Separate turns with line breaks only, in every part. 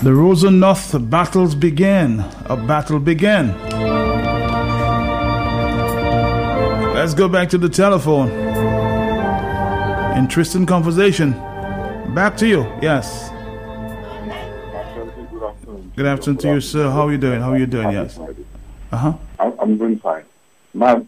The Rosennoth battles began. A battle began. Let's go back to the telephone. Interesting conversation. Back to you. Yes. Good afternoon to you, sir. How are you doing? How are you doing? Yes.
I'm doing fine. Man,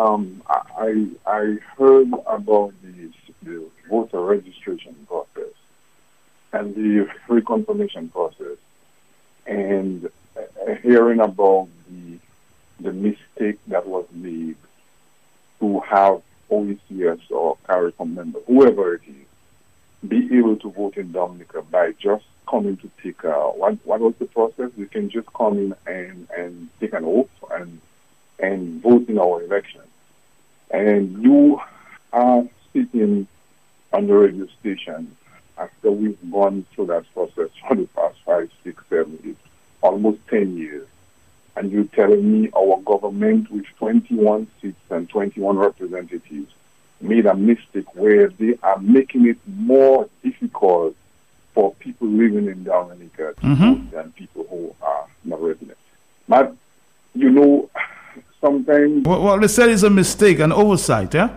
I heard about the voter registration process and the reconfirmation process, and hearing about the mistake that was made to have OECS or CARICOM member, whoever it is, be able to vote in Dominica by just coming to take what was the process? You can just come in and take an oath and vote in our election. And you are sitting on the radio station after we've gone through that process for the past 5, 6, 7, 8, almost 10 years. And you're telling me our government with 21 seats and 21 representatives made a mistake where they are making it more difficult for people living in Dominica to vote than people who are not residents. But, you know, sometimes...
Well, they said it's a mistake, an oversight, yeah?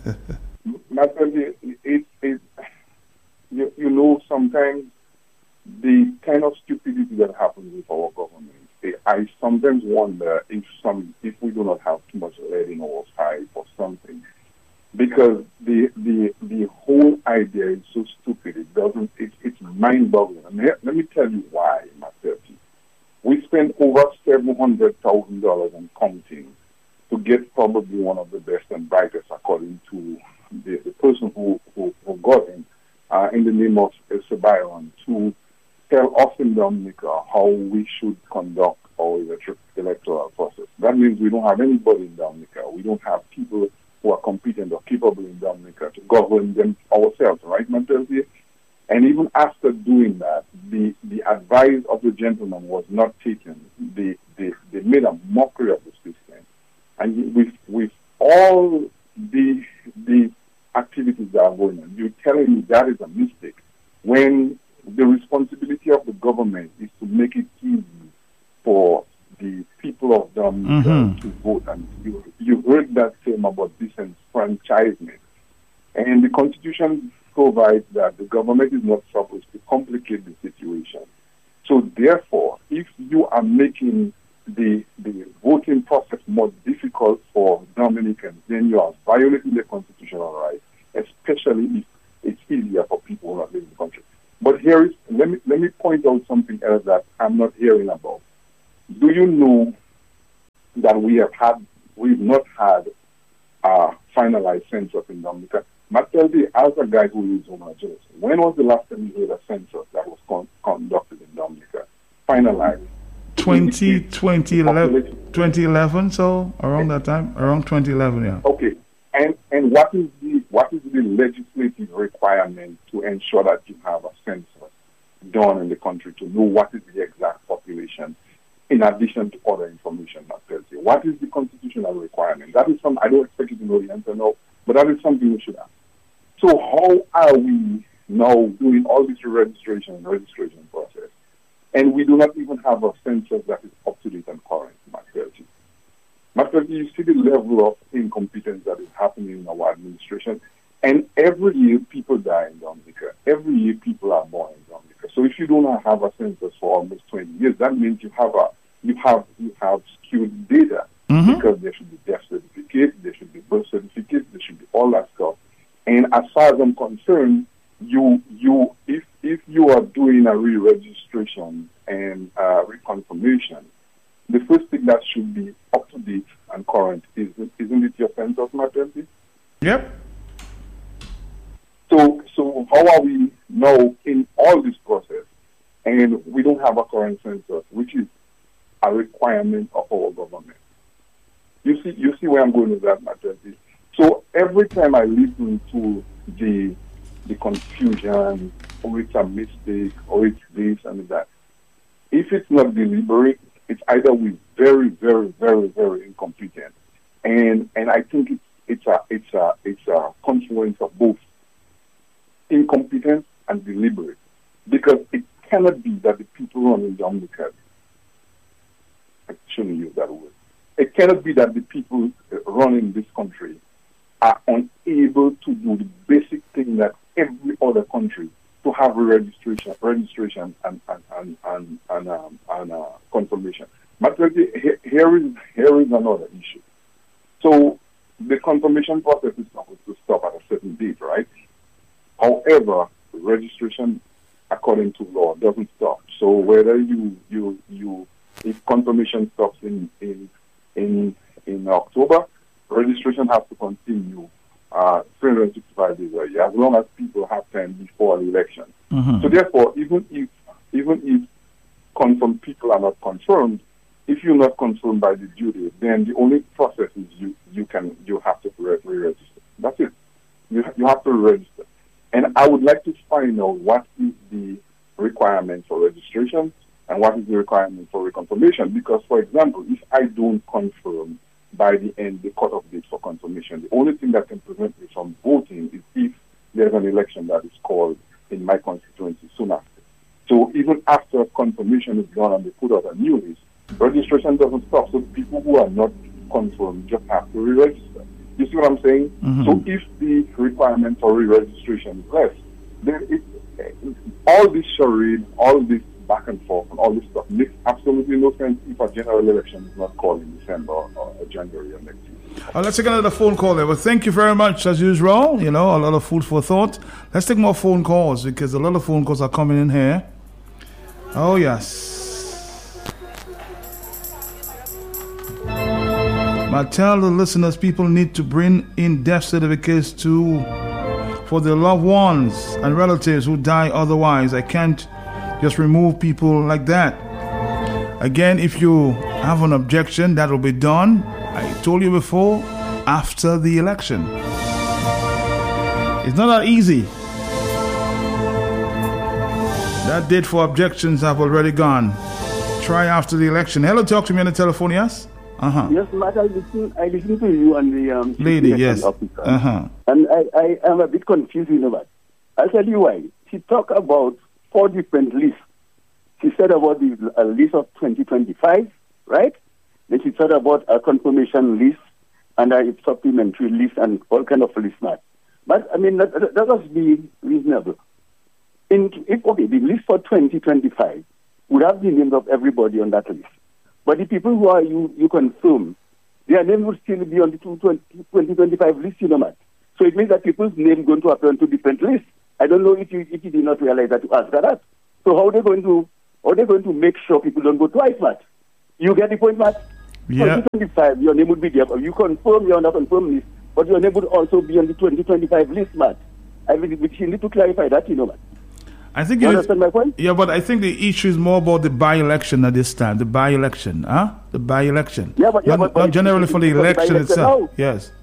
You know, sometimes the kind of stupidity that happens with our government, I sometimes wonder if we do not have too much lead in our pipe or something, because the whole idea is so stupid. It's mind-boggling. And let me tell you why, myself. We spent over $700,000 on counting to get probably one of the best and brightest, according to the person who got him, in the name of Sir Byron, to tell us in Dominica how we should conduct our electoral process. That means we don't have anybody in Dominica. We don't have people who are competent or capable in Dominica to govern them ourselves, right, Matthias? And even after doing that, the advice of the gentleman was not taken. They made a mockery of the system. And with all the activities that are going on, you're telling me that is a mistake, when the responsibility of the government is to make it easy for the people of Dominica to vote. And you heard that term about disenfranchisement. And the Constitution provides that the government is not supposed to complicate the situation. So therefore, if you are making the voting process more difficult for Dominicans, then you are violating the constitutional rights, especially if it's easier for people who are living in the country. But let me point out something else that I'm not hearing about. Do you know that we've not had a finalized census in Dominica? Matilde, as a guy who lives on Jersey, when was the last time you heard a census that was conducted in Dominica? Finalized.
2011, so around that time, around 2011, yeah.
Okay, and what is the legislative requirement to ensure that you have a census done in the country to know what is the exact population, in addition to other information that tells you? What is the constitutional requirement? That is something I don't expect you to know the answer now, but that is something we should ask. So how are we now doing all this registration process, and we do not even have a census that is up to date and current, Matilde, you see the level of incompetence that is happening in our administration, and every year people die in Dominica. Every year people are born in Dominica. So if you do not have a census for almost 20 years, that means you have skewed data, because there should be death certificates, there should be birth certificates, there should be all that stuff. And as far as I'm concerned, if you are doing a re-registration and reconfirmation, the first thing that should be up to date and current isn't it your census, Matilde?
Yep.
So how are we now in all this process, and we don't have a current census, which is a requirement of our government? You see where I'm going with that, Matilde? So every time I listen to the confusion, or it's a mistake, or it's this and that, if it's not deliberate, it's either we're very, very, very, very incompetent, and I think it's a confluence of both incompetence and deliberate, because it cannot be that the people running Jamaica, I shouldn't use that word. It cannot be that the people running this country are unable to do the basic thing that every other country to have a registration and confirmation. But here is another issue. So the confirmation process is supposed to stop at a certain date, right? However, registration according to law doesn't stop. So whether if confirmation stops in October, registration has to continue 365 days a year, as long as people have time before the election.
Mm-hmm.
So therefore, even if confirmed people are not confirmed, if you're not confirmed by the due date, then the only process is you have to re-register. That's it. You have to register. And I would like to find out what is the requirement for registration and what is the requirement for reconfirmation. Because, for example, if I don't confirm by the cutoff date for confirmation, the only thing that can prevent me from voting is if there's an election that is called in my constituency soon after. So even after confirmation is done and they put out a new list, registration doesn't stop. So people who are not confirmed just have to re-register. You see what I'm saying?
Mm-hmm.
So if the requirement for re-registration is less, then all this charade, all this back and forth, and all this stuff makes absolutely no sense if a general election is not called in December or January of next year.
Let's take another phone call there. Well, thank you very much, as usual. You know, a lot of food for thought. Let's take more phone calls because a lot of phone calls are coming in here. Oh, yes. I tell the listeners people need to bring in death certificates for their loved ones and relatives who die otherwise. I can't just remove people like that. Again, if you have an objection, that will be done. I told you before, after the election. It's not that easy. That date for objections have already gone. Try after the election. Hello, talk to me on the telephone, yes? Uh-huh.
Yes, Matt, I listen to you and the
lady, yes.
Officer.
Uh-huh.
And I am a bit confused, you know that. I'll tell you why. She talked about 4 different lists. She said about the list of 2025, right? Then she said about a confirmation list and a supplementary list and all kind of lists, Matt. But, I mean, that must be reasonable. The list for 2025 would have the names of everybody on that list. But the people who are you confirm, their name would still be on the 2025 list, you know, Matt. So it means that people's names going to appear on 2 different lists. I don't know if you did not realize that to ask that. So how are they going to make sure people don't go twice, Matt? You get the point, Matt?
Yeah.
2025, your name would be there. You confirm you're on the confirmed list, but your name would also be on the 2025 list, Matt. I mean, you need to clarify that, you know, Matt.
I think
you understand my point?
Yeah, but I think the issue is more about the by-election at this time. The by-election, huh? The by-election.
Yeah, but
not generally for the election itself. Yes.